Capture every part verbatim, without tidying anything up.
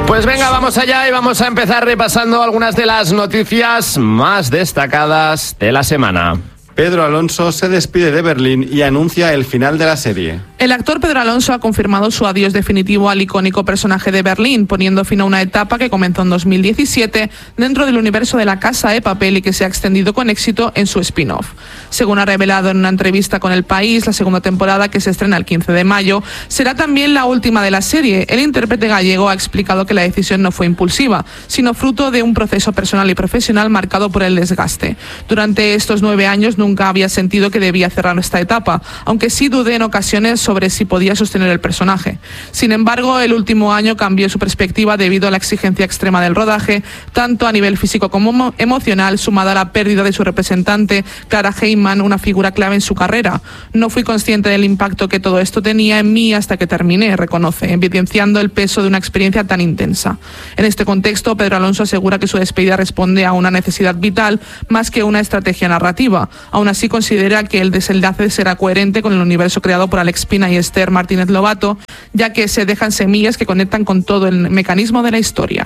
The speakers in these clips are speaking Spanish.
Pues venga, vamos allá y vamos a empezar repasando algunas de las noticias más destacadas de la semana. Pedro Alonso se despide de Berlín y anuncia el final de la serie. El actor Pedro Alonso ha confirmado su adiós definitivo al icónico personaje de Berlín, poniendo fin a una etapa que comenzó en dos mil diecisiete dentro del universo de La Casa de Papel y que se ha extendido con éxito en su spin-off. Según ha revelado en una entrevista con El País, la segunda temporada, que se estrena el quince de mayo, será también la última de la serie. El intérprete gallego ha explicado que la decisión no fue impulsiva, sino fruto de un proceso personal y profesional marcado por el desgaste. Durante estos nueve años nunca había sentido que debía cerrar esta etapa, aunque sí dudé en ocasiones sobre si podía sostener el personaje. Sin embargo, el último año cambió su perspectiva debido a la exigencia extrema del rodaje, tanto a nivel físico como emocional, sumada a la pérdida de su representante, Clara Heyman, una figura clave en su carrera. No fui consciente del impacto que todo esto tenía en mí hasta que terminé, reconoce, evidenciando el peso de una experiencia tan intensa. En este contexto, Pedro Alonso asegura que su despedida responde a una necesidad vital más que una estrategia narrativa. Aún así, considera que el desenlace será coherente con el universo creado por Alex Pina y Esther Martínez Lobato, ya que se dejan semillas que conectan con todo el mecanismo de la historia.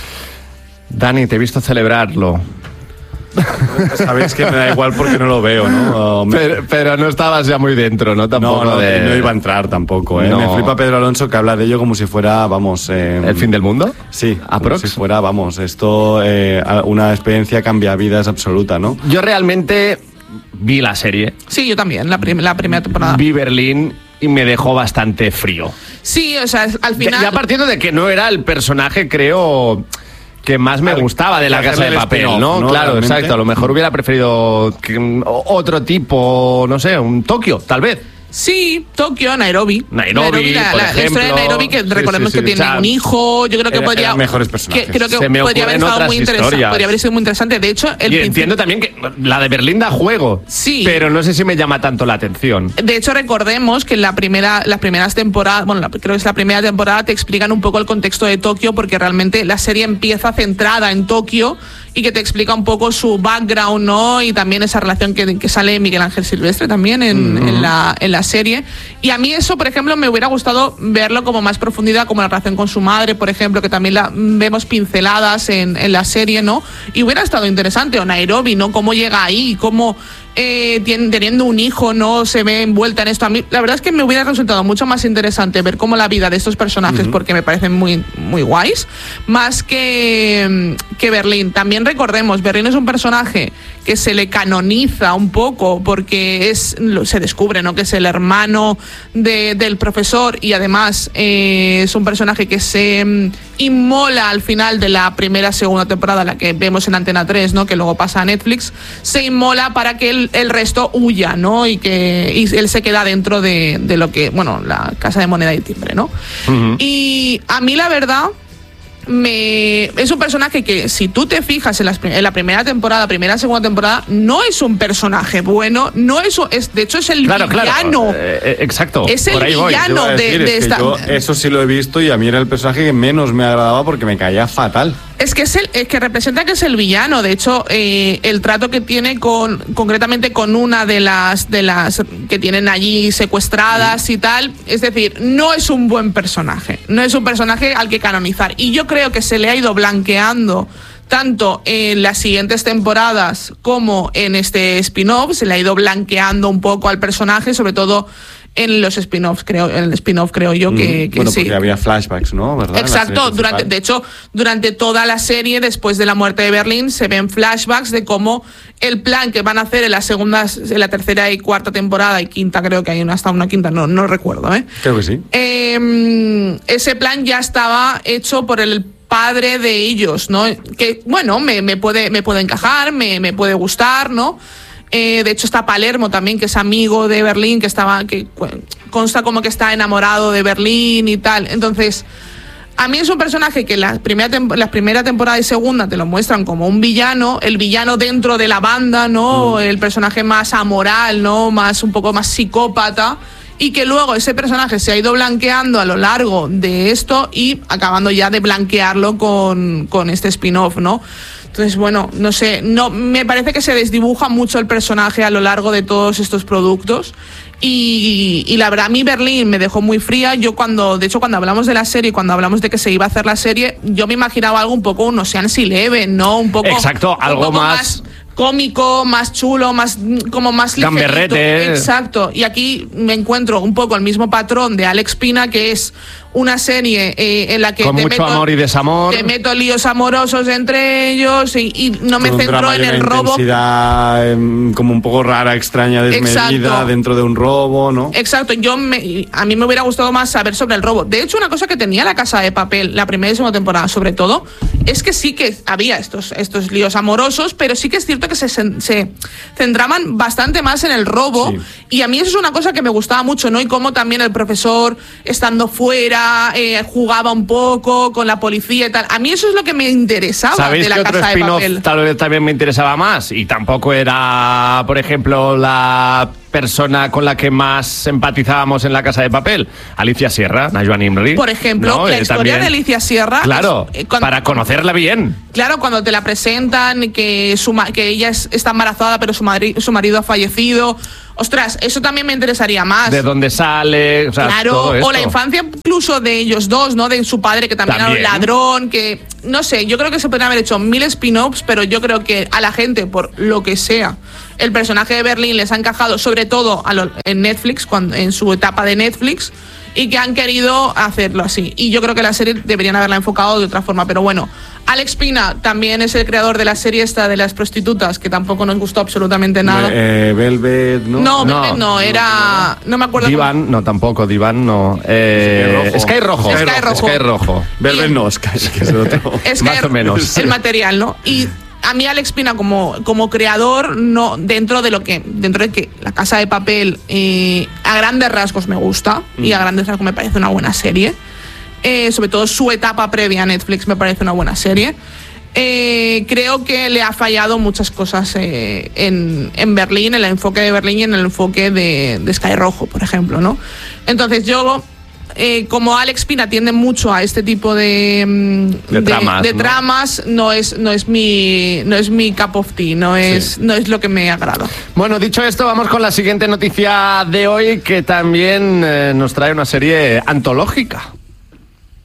Dani, te he visto celebrarlo. Sabéis que me da igual porque no lo veo, ¿no? Me... Pero, pero no estabas ya muy dentro, ¿no? Tampoco no, no, de... no iba a entrar tampoco, ¿eh? No. Me flipa Pedro Alonso, que habla de ello como si fuera, vamos... Eh... ¿El fin del mundo? Sí, ¿Aprox? como si fuera, vamos, esto, eh, una experiencia cambia vidas absoluta, ¿no? Yo realmente vi la serie. Sí, yo también, la, prim- la primera temporada. Vi Berlín y me dejó bastante frío. Sí, o sea, al final... Ya, ya partiendo de que no era el personaje, creo... que más me gustaba de La Casa de Papel, ¿no? ¿no? Claro, realmente. Exacto. A lo mejor hubiera preferido que, otro tipo, no sé, un Tokio, tal vez. Sí, Tokio, Nairobi. Nairobi, Nairobi la, por la, la historia de Nairobi, que sí, recordemos sí, sí, que tiene o sea, un hijo. Yo creo que era, podría. mejores personajes. Que, creo que podría haber estado muy interesante. Podría haber sido muy interesante. De hecho, el y entiendo también que la de Berlín da juego. Sí. Pero no sé si me llama tanto la atención. De hecho, recordemos que en la primera, las primeras temporadas, bueno, la, creo que es la primera temporada, te explican un poco el contexto de Tokio, porque realmente la serie empieza centrada en Tokio y que te explica un poco su background, ¿no? Y también esa relación que, que sale Miguel Ángel Silvestre también en, uh-huh. en, la, en la serie. Y a mí eso, por ejemplo, me hubiera gustado verlo como más profundidad, como la relación con su madre, por ejemplo, que también la vemos pinceladas en, en la serie, ¿no? Y hubiera estado interesante, o Nairobi, ¿no? Cómo llega ahí, cómo... Eh, teniendo un hijo no se ve envuelta en esto. A mí la verdad es que me hubiera resultado mucho más interesante ver cómo la vida de estos personajes, uh-huh. porque me parecen muy, muy guays, más que, que Berlín. También recordemos, Berlín es un personaje que se le canoniza un poco porque es, se descubre, ¿no?, que es el hermano de, del profesor, y además eh, es un personaje que se um, inmola al final de la primera segunda temporada, la que vemos en Antena tres, ¿no?, que luego pasa a Netflix. Se inmola para que el, el resto huya, ¿no?, y que y él se queda dentro de, de lo que, bueno, la Casa de Moneda y Timbre, ¿no? Uh-huh. Y a mí la verdad... Me, es un personaje que, si tú te fijas en, las, en la primera temporada, primera, segunda temporada, no es un personaje bueno, no es, es de hecho es el claro, villano. Claro. Eh, exacto. Es el villano de, decir, de es esta. Yo eso sí lo he visto y a mí era el personaje que menos me agradaba porque me caía fatal. Es que es el es que representa que es el villano. De hecho, eh, el trato que tiene con concretamente con una de las de las que tienen allí secuestradas sí. y tal, es decir, no es un buen personaje, no es un personaje al que canonizar. Y yo creo que se le ha ido blanqueando tanto en las siguientes temporadas como en este spin-off, se le ha ido blanqueando un poco al personaje, sobre todo en los spin-offs, creo, en el spin-off creo yo que, que bueno, sí. Porque había flashbacks, ¿no? ¿Verdad? Exacto, durante, de hecho, durante toda la serie, después de la muerte de Berlín, se ven flashbacks de cómo el plan que van a hacer en las segundas, en la tercera y cuarta temporada, y quinta creo que hay una, hasta una quinta, no, no recuerdo, ¿eh? Creo que sí. Eh, ese plan ya estaba hecho por el padre de ellos, ¿no? Que, bueno, me, me, puede, me puede encajar, me, me puede gustar, ¿no? Eh, de hecho está Palermo también, que es amigo de Berlín, que estaba que consta como que está enamorado de Berlín y tal. Entonces, a mí es un personaje que la primera, tem- la primera temporada y segunda te lo muestran como un villano, el villano dentro de la banda, ¿no? Mm. El personaje más amoral, ¿no? Más, un poco más psicópata. Y que luego ese personaje se ha ido blanqueando a lo largo de esto y acabando ya de blanquearlo con, con este spin-off, ¿no? Entonces, bueno, no sé, no, me parece que se desdibuja mucho el personaje a lo largo de todos estos productos. Y, y la verdad, a mí Berlín me dejó muy fría. Yo cuando, de hecho, cuando hablamos de la serie, cuando hablamos de que se iba a hacer la serie, yo me imaginaba algo un poco un Ocean's Eleven, ¿no? Un poco... Exacto, un algo poco más... más cómico, más chulo, más como más ligerito. Gamberrete. Exacto. Y aquí me encuentro un poco el mismo patrón de Alex Pina, que es una serie eh, en la que con te mucho meto, amor y desamor, te meto líos amorosos entre ellos y, y no me un centro en el robo. Eh, como un poco rara, extraña, desmedida. Exacto. Dentro de un robo, ¿no? Exacto. Yo me, a mí me hubiera gustado más saber sobre el robo. De hecho, una cosa que tenía La Casa de Papel, la primera y segunda temporada, sobre todo, es que sí que había estos, estos líos amorosos, pero sí que es cierto que se, se centraban bastante más en el robo. Sí. Y a mí eso es una cosa que me gustaba mucho, ¿no? Y cómo también el profesor, estando fuera, Eh, jugaba un poco con la policía y tal. A mí eso es lo que me interesaba de La Casa de Papel. Tal vez también me interesaba más y tampoco era, por ejemplo, la persona con la que más empatizábamos en La Casa de Papel, Alicia Sierra, Najwa Imri. Por ejemplo, ¿no? la eh, historia también, de Alicia Sierra. Claro, es, eh, cuando, para conocerla bien. Claro, cuando te la presentan, que, su, que ella es, está embarazada, pero su, madri, su marido ha fallecido. Ostras, eso también me interesaría más. De dónde sale, o sea, claro, todo esto. O la infancia incluso de ellos dos, ¿no? De su padre, que también, también. era un ladrón, que... No sé, yo creo que se podrían haber hecho mil spin-offs, pero yo creo que a la gente, por lo que sea, el personaje de Berlín les ha encajado, sobre todo a lo, en Netflix, cuando, en su etapa de Netflix, y que han querido hacerlo así. Y yo creo que la serie deberían haberla enfocado de otra forma, pero bueno. Alex Pina también es el creador de la serie esta de las prostitutas, que tampoco nos gustó absolutamente nada. Eh, Velvet, ¿no? No, Velvet no, no era... No me acuerdo. Divan, cómo... no, tampoco, Divan no. Eh, Sky Rojo. Sky Rojo. Sky Rojo. Sky Rojo. Velvet no, Sky, que es otro. Sky Más o menos. El material, ¿no? Y... A mí Alex Pina como, como creador, no, dentro de lo que, dentro de que La Casa de Papel eh, a grandes rasgos me gusta, mm. y a grandes rasgos me parece una buena serie. Eh, sobre todo su etapa previa a Netflix me parece una buena serie. Eh, creo que le ha fallado muchas cosas eh, en, en Berlín, en el enfoque de Berlín y en el enfoque de, de Sky Rojo, por ejemplo, ¿no? Entonces yo... Eh, como Alex Pina tiende mucho a este tipo de, de, de tramas, de ¿no? tramas no es no es mi no es mi cup of tea, no es sí. no es lo que me agrada. Bueno, dicho esto, vamos con la siguiente noticia de hoy, que también eh, nos trae una serie antológica.